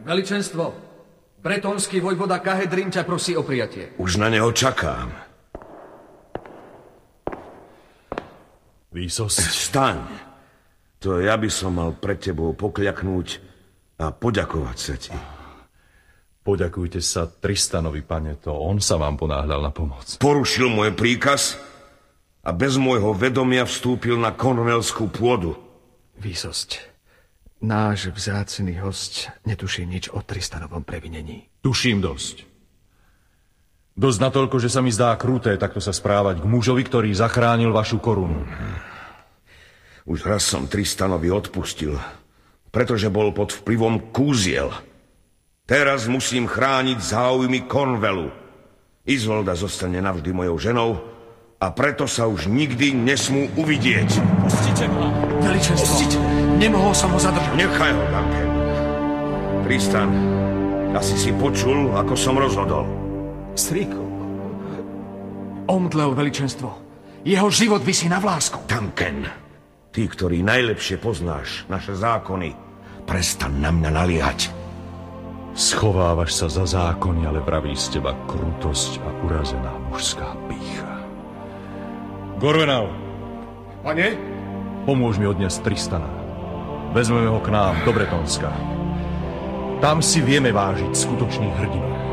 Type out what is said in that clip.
Veličenstvo, bretonský vojvoda Kahedrin ťa prosí o prijatie. Už na neho čakám. Výsosť. Staň. To ja by som mal pred tebou pokľaknúť a poďakovať sa ti. Poďakujte sa Tristanovi, pane, to on sa vám ponáhľal na pomoc. Porušil môj príkaz a bez môjho vedomia vstúpil na kornelskú pôdu. Výsosť, náš vzácny host netuší nič o Tristanovom previnení. Tuším dosť. Dosť natoľko, že sa mi zdá kruté takto sa správať k mužovi, ktorý zachránil vašu korunu. Už raz som Tristanovi odpustil, pretože bol pod vplyvom kúziel. Teraz musím chrániť záujmy Cornwallu. Izolda zostane navždy mojou ženou a preto sa už nikdy nesmú uvidieť. Pustite ma! Veličenstvo, nemohol som ho zadržať. Nechaj ho, Duncan. Tristan, asi si počul, ako som rozhodol. Strýku. Omdlel, veličenstvo. Jeho život visí na vlásku. Duncan, ty, ktorý najlepšie poznáš naše zákony, prestaň na mňa naliehať. Schovávaš sa za zákony, ale vraví z teba krutosť a urazená mužská pýcha. Gorvenal! Pane? Pomôž mi odniesť Tristana. Vezmeme ho k nám do Bretonska. Tam si vieme vážiť skutočných hrdinov.